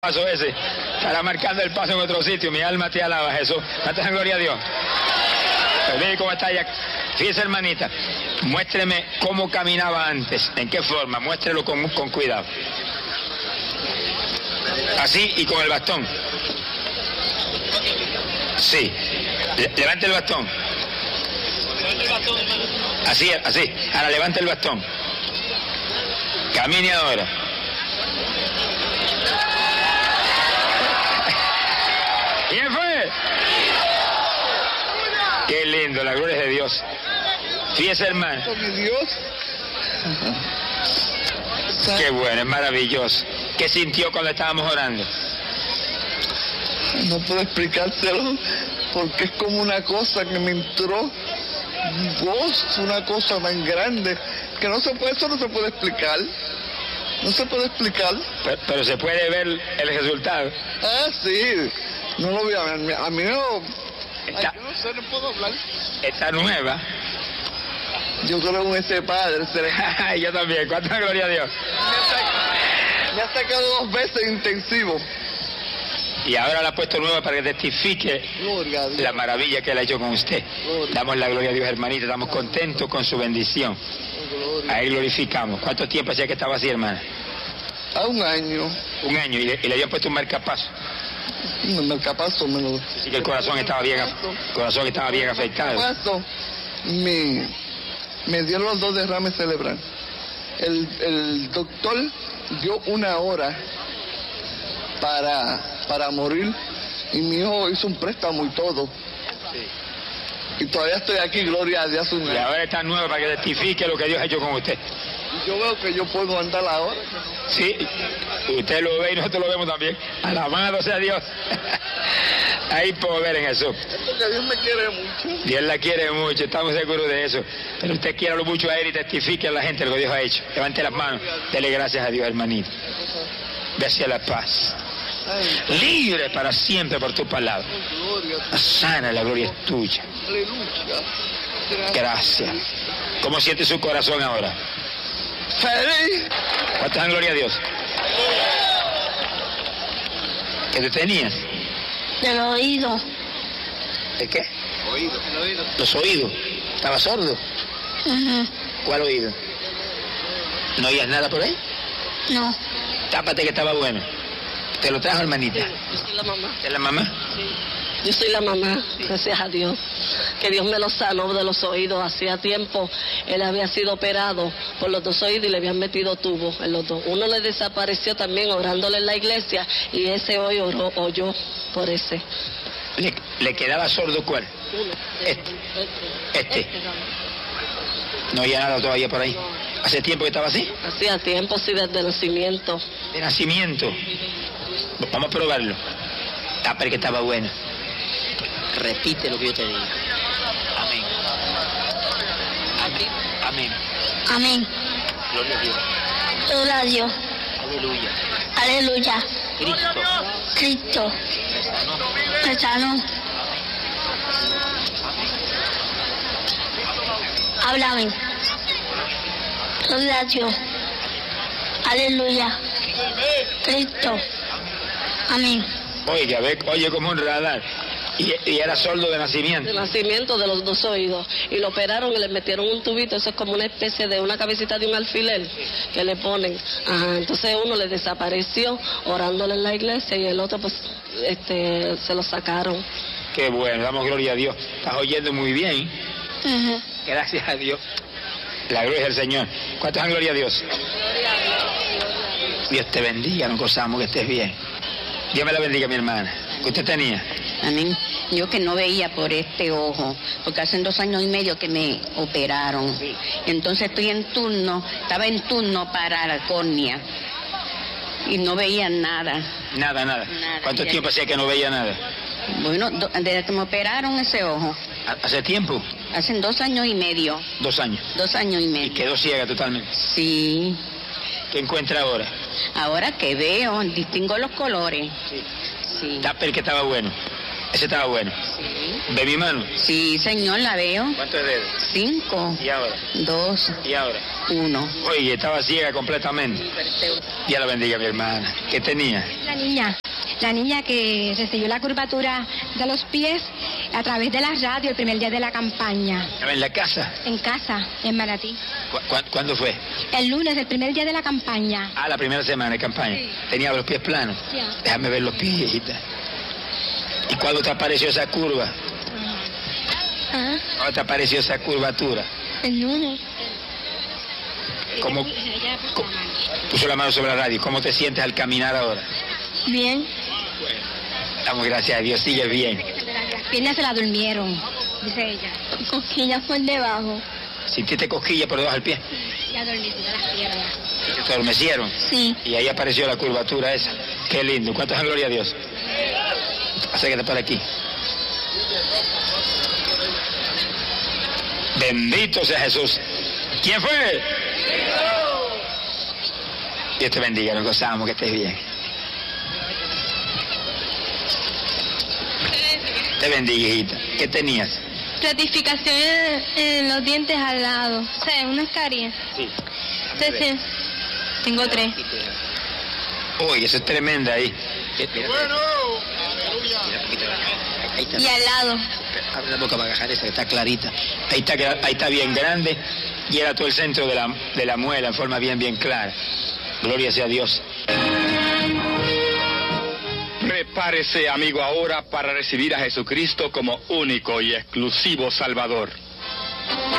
paso ese, estará marcando el paso en otro sitio. Mi alma te alaba, Jesús. Date gloria a Dios. Pues mire cómo está ya. Fíjese, hermanita, muéstreme cómo caminaba antes, en qué forma, muéstrelo con cuidado. Así y con el bastón. Sí. Levante el bastón. Así, así. Ahora levante el bastón. Camine ahora. ¿Quién fue? Qué lindo, la gloria es de Dios. Fíjese, hermano. Qué bueno, es maravilloso. ¿Qué sintió cuando estábamos orando? No puedo explicárselo porque es como una cosa que me entró, gozo, una cosa tan grande que eso no se puede explicar. No se puede explicar. Pero se puede ver el resultado. Ah, sí. No lo vi, a mí no... Está, yo no sé, no puedo hablar. Está nueva. Yo creo en ese Padre. Yo también. ¿Cuánta gloria a Dios? Me ha sacado 2 veces intensivo. Y ahora la ha puesto nueva para que testifique la maravilla que él ha hecho con usted. Damos la gloria a Dios, hermanita. Estamos contentos con su bendición. A él glorificamos. ¿Cuánto tiempo hacía que estaba así, hermana? A 1 año. 1 año. Y le habían puesto un marcapaso. Un marcapaso me lo... Así que el corazón estaba bien afectado. Me dieron los 2 derrames cerebrales. El doctor dio 1 hora para morir y mi hijo hizo un préstamo y todo. Y todavía estoy aquí, gloria a Dios. Y ahora está nueva para que testifique lo que Dios ha hecho con usted. Y yo veo que yo puedo andar ahora. Sí, usted lo ve y nosotros lo vemos también. Alabado sea Dios. Hay poder en Jesús. Es porque Dios me quiere mucho. Dios la quiere mucho, estamos seguros de eso. Pero usted quiéralo mucho a él y testifique a la gente lo que Dios ha hecho. Levante las manos, dele gracias a Dios, hermanito. Ve hacia la paz. Libre para siempre por tu palabra. Sana, la gloria es tuya. Gracias. ¿Cómo siente su corazón ahora? Feliz. ¿Cuántas gloria a Dios? ¿Qué te tenías? Del oído. ¿De qué? Oído. Los oídos. ¿Estaba sordo? ¿Cuál oído? ¿No oías nada por ahí? No. Tápate que estaba bueno. ¿Te lo trajo, hermanita? Sí, yo soy la mamá. ¿Es la mamá? Sí. Yo soy la mamá, gracias a Dios. Que Dios me lo sanó de los oídos. Hacía tiempo él había sido operado por los 2 oídos y le habían metido tubos en los 2. Uno le desapareció también orándole en la iglesia y ese hoy oyó por ese. ¿Le quedaba sordo cuál? Uno. Este. No oía nada todavía por ahí. ¿Hace tiempo que estaba así? Hacía tiempo, sí, desde nacimiento. ¿De nacimiento? Vamos a probarlo. Pero que estaba bueno. Repite lo que yo te digo. Amén. Amén. Amén. Amén. Gloria a Dios. Gloria a Dios. Aleluya. Aleluya. Cristo. Me sanó. Háblame. Gloria a Dios. Aleluya. Cristo. Amén. Oye como un radar. Y era sordo de nacimiento. De nacimiento de los 2 oídos. Y lo operaron y le metieron un tubito. Eso es como una especie de una cabecita de un alfiler que le ponen. Ajá, entonces uno le desapareció orándole en la iglesia y el otro pues se lo sacaron. Qué bueno, damos gloria a Dios. Estás oyendo muy bien. Gracias a Dios. La gloria del Señor. ¿Cuántas gloria a Dios? Dios te bendiga, nos gozamos que estés bien. Dios me la bendiga, mi hermana. ¿Qué usted tenía? Amén. Yo que no veía por este ojo, porque hace 2 años y medio que me operaron. Sí. Entonces estaba en turno para la córnea y no veía nada. Nada. ¿Cuánto tiempo hacía que no veía nada? Bueno, desde que me operaron ese ojo. ¿Hace tiempo? Hace 2 años y medio. 2 años. 2 años y medio. ¿Y quedó ciega totalmente? Sí. ¿Qué encuentra ahora? Ahora que veo, distingo los colores. Sí. Pero que estaba bueno. Ese estaba bueno. Sí. ¿Ve mi mano? Sí, señor, la veo. ¿Cuántos dedos? 5. ¿Y ahora? 2. ¿Y ahora? 1. Oye, estaba ciega completamente. Dios la bendiga, mi hermana. ¿Qué tenía? La niña que recibió la curvatura de los pies a través de la radio el primer día de la campaña. ¿Estaba en la casa? En casa, en Manatí. ¿Cuándo fue? El lunes, el primer día de la campaña. Ah, la primera semana de campaña. Sí. Tenía los pies planos. Ya. Déjame ver los pies, hijita. ¿Y cuándo te apareció esa curva? Ah, ¿Cuándo te apareció esa curvatura? el lunes. ¿Cómo? Puso la mano sobre la radio. ¿Cómo te sientes al caminar ahora? Bien. Damos gracias a Dios, sigue bien. Las piernas se la durmieron, dice ella. Cosquillas por debajo. ¿Sintiste cosquilla por debajo del pie? Y adormecida las piernas. ¿Se adormecieron? Sí. Y ahí apareció la curvatura esa. Qué lindo. ¿Cuántas en gloria a Dios? Acércate para aquí. Bendito sea Jesús. ¿Quién fue? Dios te bendiga, nos gozamos, que estés bien. Te bendiga, hijita. ¿Qué tenías? Ratificación en los dientes al lado. O sea, unas caries. Sí. Sí. Tengo 3. Uy, eso es tremenda ahí. Bueno. Y al lado. Abre la boca para agajar esa que está clarita. Ahí está bien grande y era todo el centro de la muela en forma bien clara. Gloria sea a Dios. Prepárese, amigo, ahora para recibir a Jesucristo como único y exclusivo Salvador.